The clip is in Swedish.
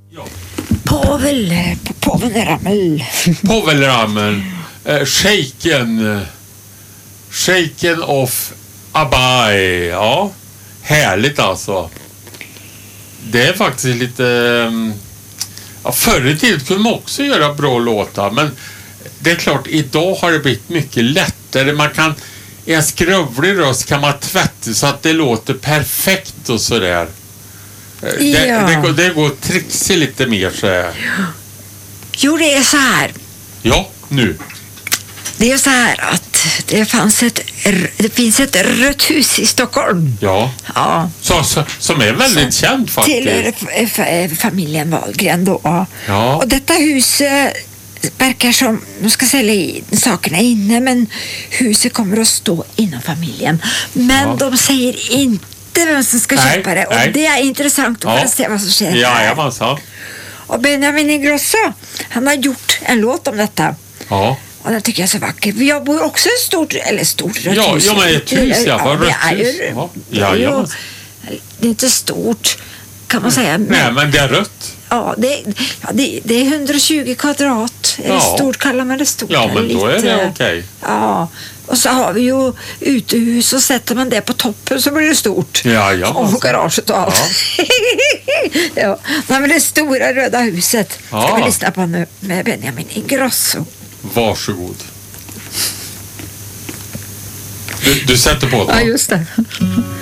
Ja. Påven Ramel. Povel Ramel. Shaken of Abai. Ja, härligt alltså. Det är faktiskt lite... Ja, förr i tiden kunde man också göra bra låtar, men det är klart, idag har det blivit mycket lättare. Man kan, i en skrovlig röst kan man tvätta så att det låter perfekt och sådär. Det går att trixa lite mer så här. Jo, det är så här. Ja, nu. Det är så här att det finns ett rött hus i Stockholm. Ja. Ja. Som är väldigt känd faktiskt. Till familjen Wahlgren då. Ja. Och detta hus verkar som de ska sälja in sakerna inne, men huset kommer att stå inom familjen. Men de säger inte vem som ska köpa det. Och det är intressant att se vad som sker här. Ja, och Benjamin Ingrosso, han har gjort en låt om detta. Ja. Och det tycker jag är så vackert. Jag bor också i ett stort rött hus. Ja, men ett hus i alla fall. Det är inte stort, kan man säga. Nej, men det är rött. Ja, det är 120 kvadrat. Är det stort, kallar man det stort? Ja, men då är det okej. Ja, och så har vi ju utehus, och sätter man det på toppen så blir det stort. Ja. Och garaget och allt. Ja. Nej, men det stora röda huset ska vi lyssna på nu med Benjamin Ingrosso. Varsågod. Du sätter på det. Ja, just det.